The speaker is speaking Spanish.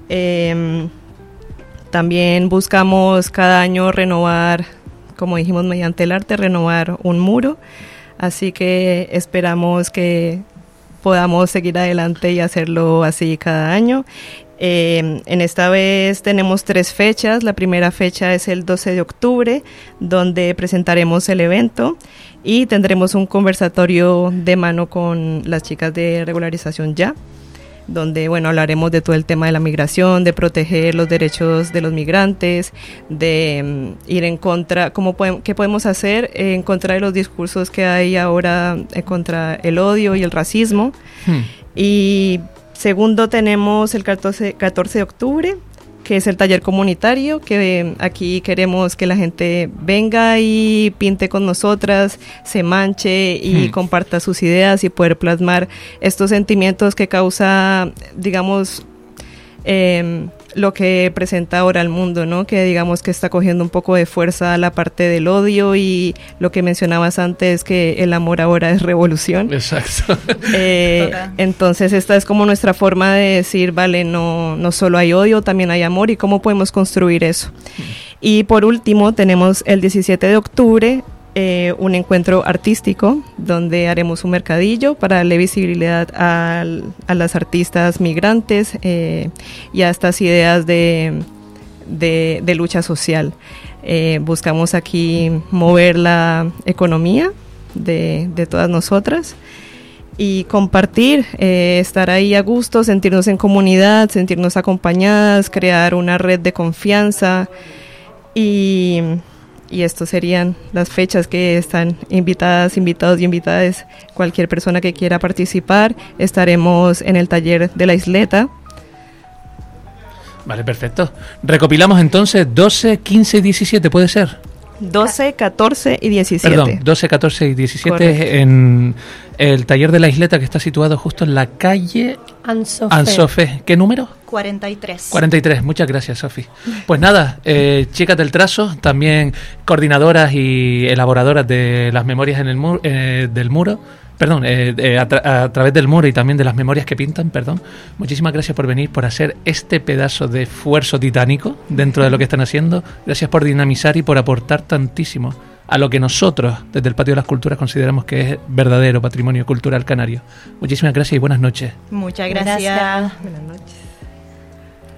También buscamos cada año renovar, como dijimos, mediante el arte, renovar un muro. Así que esperamos que podamos seguir adelante y hacerlo así cada año. En esta vez tenemos 3 fechas. La primera fecha es el 12 de octubre, donde presentaremos el evento y tendremos un conversatorio de mano con las chicas de Regularización Ya, donde hablaremos de todo el tema de la migración, de proteger los derechos de los migrantes, de ir en contra, qué podemos hacer en contra de los discursos que hay ahora contra el odio y el racismo. Y segundo tenemos el 14 de octubre, que es el taller comunitario, que aquí queremos que la gente venga y pinte con nosotras, se manche y comparta sus ideas y poder plasmar estos sentimientos que causa, digamos, lo que presenta ahora el mundo, ¿no? Que digamos que está cogiendo un poco de fuerza la parte del odio y lo que mencionabas antes, que el amor ahora es revolución. Exacto. Entonces esta es como nuestra forma de decir, vale, no solo hay odio, también hay amor, y cómo podemos construir eso. Y por último tenemos el 17 de octubre, un encuentro artístico donde haremos un mercadillo para darle visibilidad a las artistas migrantes y a estas ideas de lucha social. Buscamos aquí mover la economía de todas nosotras y compartir, estar ahí a gusto, sentirnos en comunidad, sentirnos acompañadas, crear una red de confianza. Y estos serían las fechas que están invitados y invitadas. Cualquier persona que quiera participar, estaremos en el taller de la Isleta. Vale, perfecto. Recopilamos entonces 12, 15 y 17, ¿puede ser? 12, 14 y 17. Perdón, 12, 14 y 17. Correcto. En el taller de la Isleta, que está situado justo en la calle Ansofé. ¿Qué número? 43. 43, muchas gracias, Sofi. Pues nada, chicas del trazo, también coordinadoras y elaboradoras de las memorias en el del muro. Perdón, a través del muro y también de las memorias que pintan, perdón. Muchísimas gracias por venir, por hacer este pedazo de esfuerzo titánico dentro de lo que están haciendo. Gracias por dinamizar y por aportar tantísimo a lo que nosotros, desde el Patio de las Culturas, consideramos que es verdadero patrimonio cultural canario. Muchísimas gracias y buenas noches. Muchas gracias. Buenas noches.